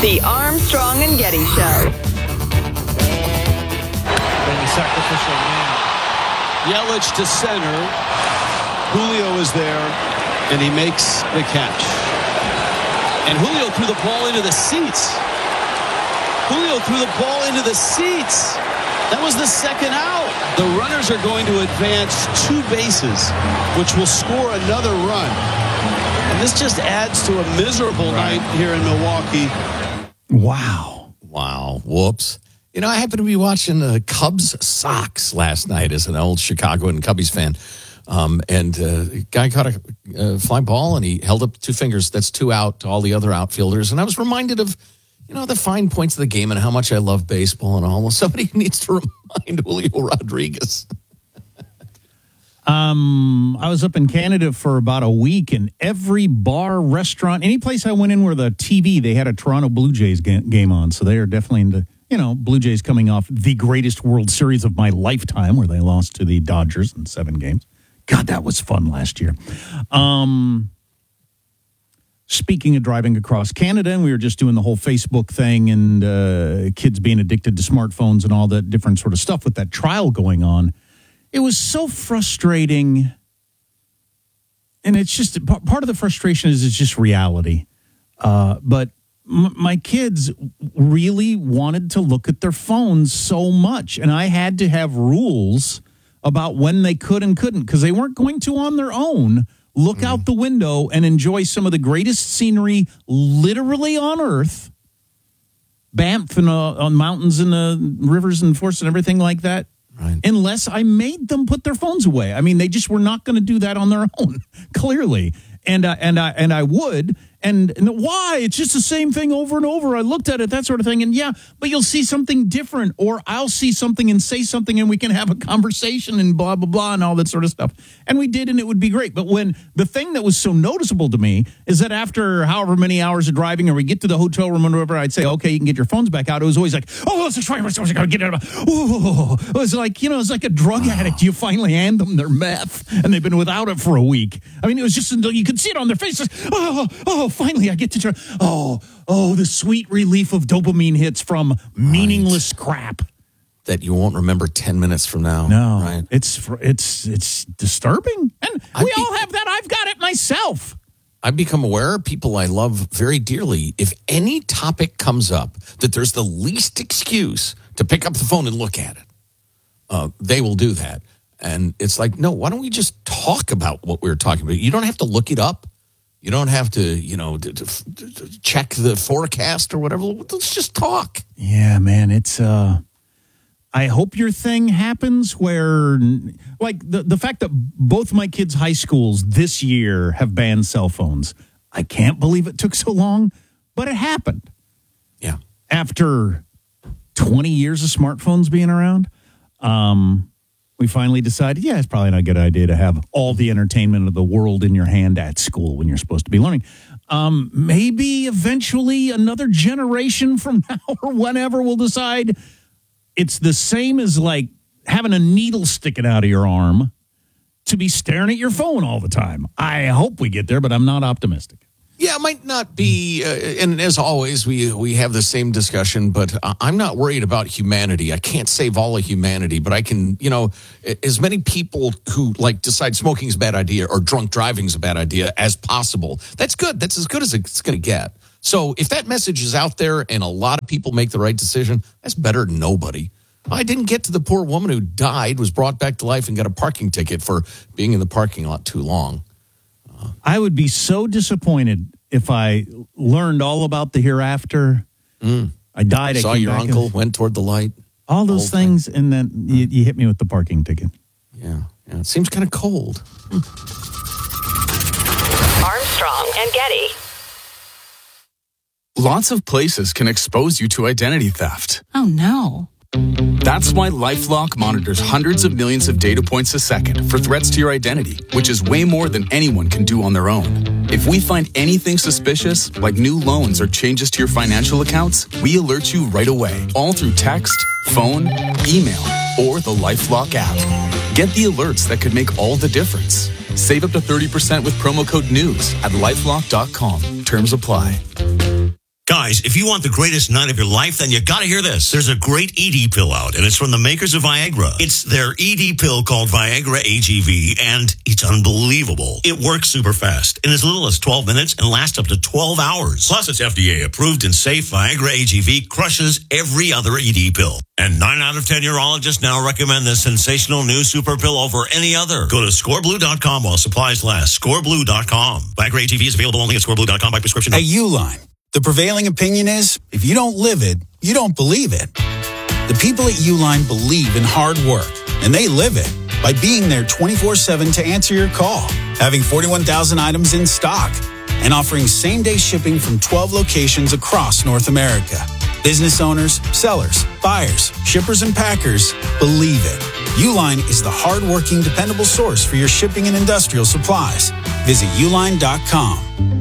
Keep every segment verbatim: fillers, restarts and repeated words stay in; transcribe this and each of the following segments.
The Armstrong and Getty Show. And the sacrificial lamb. Yelich to center. Julio is there, and he makes the catch. And Julio threw the ball into the seats. Julio threw the ball into the seats. That was the second out. The runners are going to advance two bases, which will score another run. And this just adds to a miserable right. night here in Milwaukee. Wow. Wow. Whoops. You know, I happened to be watching uh, Cubs-Sox last night as an old Chicago and Cubbies fan. Um, and uh, a guy caught a uh, fly ball, and he held up two fingers. That's two out to all the other outfielders. And I was reminded of, you know, the fine points of the game and how much I love baseball and all. Well, somebody needs to remind Julio Rodriguez. um, I was up in Canada for about a week, and every bar, restaurant, any place I went in where the T V, they had a Toronto Blue Jays ga- game on. So they are definitely into, you know, Blue Jays coming off the greatest World Series of my lifetime, where they lost to the Dodgers in seven games. God, that was fun last year. Um, speaking of driving across Canada, and we were just doing the whole Facebook thing and uh, kids being addicted to smartphones and all that different sort of stuff with that trial going on. It was so frustrating. And it's just, part of the frustration is it's just reality. Uh, but m- my kids really wanted to look at their phones so much. And I had to have rules about when they could and couldn't, because they weren't going to on their own look mm. out the window and enjoy some of the greatest scenery literally on Earth, Banff and uh, on mountains and uh, rivers and forests and everything like that, right. unless I made them put their phones away. I mean, they just were not going to do that on their own, clearly. And uh, and I and I would. And, and why? It's just the same thing over and over. I looked at it, that sort of thing. And yeah, but you'll see something different, or I'll see something and say something, and we can have a conversation and blah, blah, blah, and all that sort of stuff. And we did, and it would be great. But when the thing that was so noticeable to me is that after however many hours of driving, or we get to the hotel room or whatever, I'd say, okay, you can get your phones back out. It was always like, oh, let's try myself. I got to get it out. Oh, it was like, you know, it's like a drug addict. You finally hand them their meth, and they've been without it for a week. I mean, it was just until you could see it on their faces. Oh, oh, finally, I get to try. Oh, oh, the sweet relief of dopamine hits from meaningless right. crap that you won't remember ten minutes from now. No, right? It's it's it's disturbing, and I've we be- all have that. I've got it myself. I've become aware of people I love very dearly. If any topic comes up that there's the least excuse to pick up the phone and look at it, uh, they will do that. And it's like, no, why don't we just talk about what we were talking about? You don't have to look it up. You don't have to, you know, to, to, to check the forecast or whatever. Let's just talk. Yeah, man, it's, uh, I hope your thing happens where, like, the, the fact that both my kids' high schools this year have banned cell phones. I can't believe it took so long, but it happened. Yeah. After twenty years of smartphones being around, um, we finally decided, yeah, it's probably not a good idea to have all the entertainment of the world in your hand at school when you're supposed to be learning. Um, maybe eventually another generation from now or whenever we'll decide it's the same as like having a needle sticking out of your arm to be staring at your phone all the time. I hope we get there, but I'm not optimistic. Yeah, it might not be, uh, and as always, we we have the same discussion, but I'm not worried about humanity. I can't save all of humanity, but I can, you know, as many people who, like, decide smoking is a bad idea or drunk driving is a bad idea as possible. That's good. That's as good as it's going to get. So if that message is out there and a lot of people make the right decision, that's better than nobody. I didn't get to the poor woman who died, was brought back to life, and got a parking ticket for being in the parking lot too long. I would be so disappointed if I learned all about the hereafter. Mm. I died. Saw I your uncle, and, went toward the light. All those things, thing. and then you, you hit me with the parking ticket. Yeah, yeah. It seems kind of cold. Armstrong and Getty. Lots of places can expose you to identity theft. Oh, no. That's why LifeLock monitors hundreds of millions of data points a second for threats to your identity, which is way more than anyone can do on their own. If we find anything suspicious, like new loans or changes to your financial accounts, we alert you right away, all through text, phone, email, or the LifeLock app. Get the alerts that could make all the difference. Save up to thirty percent with promo code NEWS at lifelock dot com. Terms apply. Guys, surprise. If you want the greatest night of your life, then you gotta hear this. There's a great E D pill out, and it's from the makers of Viagra. It's their E D pill called Viagra A G V, and it's unbelievable. It works super fast in as little as twelve minutes and lasts up to twelve hours. Plus, it's F D A approved and safe. Viagra A G V crushes every other E D pill. And nine out of ten urologists now recommend this sensational new super pill over any other. Go to score blue dot com while supplies last. score blue dot com. Viagra A G V is available only at score blue dot com by prescription. At Uline, the prevailing opinion is, if you don't live it, you don't believe it. The people at Uline believe in hard work, and they live it by being there twenty-four seven to answer your call, having forty-one thousand items in stock, and offering same-day shipping from twelve locations across North America. Business owners, sellers, buyers, shippers, and packers believe it. Uline is the hard-working, dependable source for your shipping and industrial supplies. Visit uline dot com.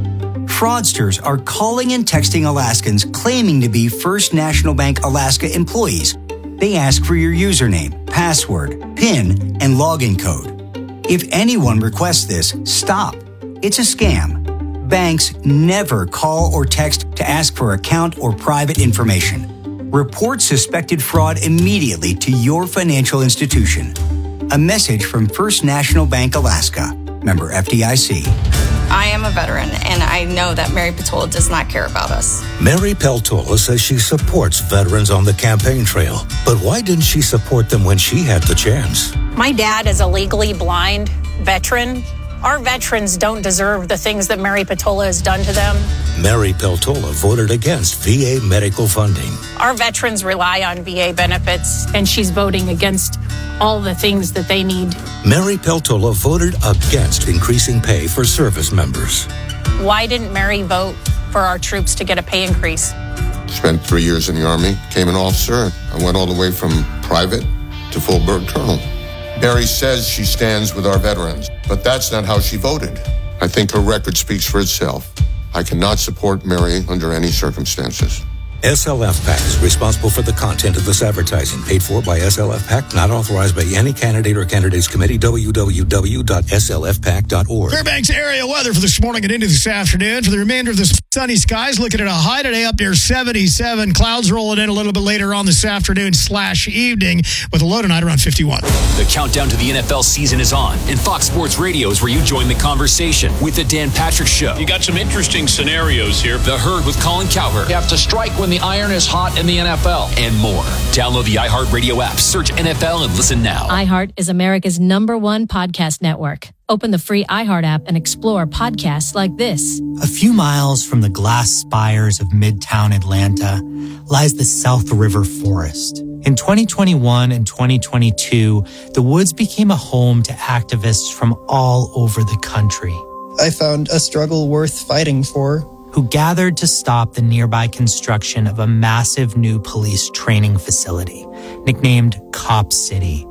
Fraudsters are calling and texting Alaskans claiming to be First National Bank Alaska employees. They ask for your username, password, PIN, and login code. If anyone requests this, stop. It's a scam. Banks never call or text to ask for account or private information. Report suspected fraud immediately to your financial institution. A message from First National Bank Alaska, member F D I C. I am a veteran, and I know that Mary Petola does not care about us. Mary Peltola says she supports veterans on the campaign trail. But why didn't she support them when she had the chance? My dad is a legally blind veteran. Our veterans don't deserve the things that Mary Petola has done to them. Mary Peltola voted against V A medical funding. Our veterans rely on V A benefits, and she's voting against all the things that they need. Mary Peltola voted against increasing pay for service members. Why didn't Mary vote for our troops to get a pay increase? Spent three years in the Army, became an officer. I went all the way from private to full-bird colonel. Mary says she stands with our veterans, but that's not how she voted. I think her record speaks for itself. I cannot support Mary under any circumstances. S L F PAC is responsible for the content of this advertising, paid for by S L F PAC, not authorized by any candidate or candidates committee. w w w dot s l f pac dot org. Fairbanks area weather for this morning and into this afternoon. For the remainder of this sunny skies, looking at a high today up near seventy-seven. Clouds rolling in a little bit later on this afternoon slash evening with a low tonight around fifty-one. The countdown to the N F L season is on, and Fox Sports Radio is where you join the conversation with the Dan Patrick Show. You got some interesting scenarios here. The Herd with Colin Cowherd. You have to strike when the iron is hot in the N F L. And more. Download the iHeartRadio app, search N F L, and listen now. iHeart is America's number one podcast network. Open the free iHeart app and explore podcasts like this. A few miles from the glass spires of Midtown Atlanta lies the South River Forest. In twenty twenty-one and twenty twenty-two, the woods became a home to activists from all over the country. I found a struggle worth fighting for. Who gathered to stop the nearby construction of a massive new police training facility, nicknamed Cop City.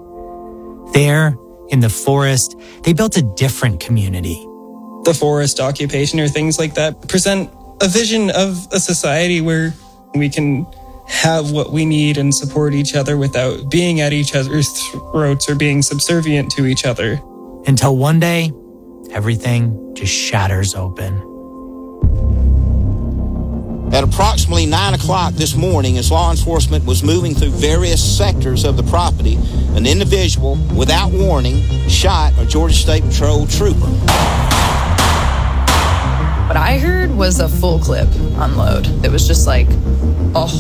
There, in the forest, they built a different community. The forest occupation or things like that present a vision of a society where we can have what we need and support each other without being at each other's throats or being subservient to each other. Until one day, everything just shatters open. At approximately nine o'clock this morning, as law enforcement was moving through various sectors of the property, an individual, without warning, shot a Georgia State Patrol trooper. What I heard was a full clip unload. It was just like a